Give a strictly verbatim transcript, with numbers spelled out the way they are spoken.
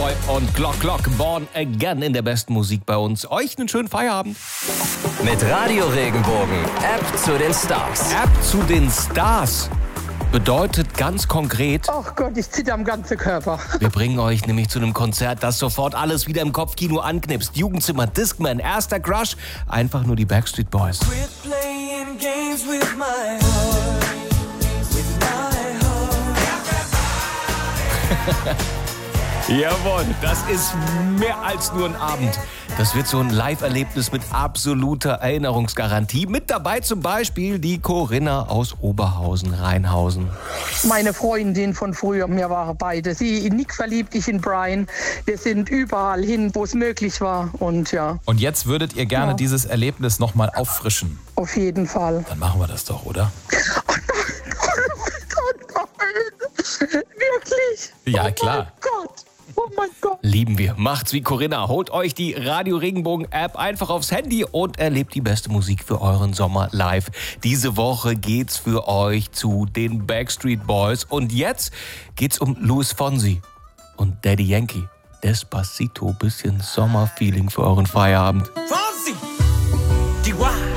Boy und Glock Glock, Born Again in der besten Musik bei uns. Euch einen schönen Feierabend. Mit Radio Regenbogen, App zu den Stars. App zu den Stars bedeutet ganz konkret... Ach Gott, ich zitter am ganzen Körper. Wir bringen euch nämlich zu einem Konzert, das sofort alles wieder im Kopfkino anknipst. Jugendzimmer, Discman, erster Crush, einfach nur die Backstreet Boys. Jawohl, das ist mehr als nur ein Abend. Das wird so ein Live-Erlebnis mit absoluter Erinnerungsgarantie. Mit dabei zum Beispiel die Corinna aus Oberhausen-Rheinhausen. Meine Freundin von früher, wir waren beide. Sie in Nick verliebt, ich in Brian. Wir sind überall hin, wo es möglich war. Und ja. Und jetzt würdet ihr gerne Ja. dieses Erlebnis nochmal auffrischen. Auf jeden Fall. Dann machen wir das doch, oder? Oh nein, oh nein. Wirklich? Ja, oh klar. Mein Gott. Oh mein Gott. Lieben wir. Macht's wie Corinna. Holt euch die Radio Regenbogen App einfach aufs Handy und erlebt die beste Musik für euren Sommer live. Diese Woche geht's für euch zu den Backstreet Boys. Und jetzt geht's um Luis Fonsi und Daddy Yankee. Despacito, bisschen Sommerfeeling für euren Feierabend. Fonsi, Chihuahua.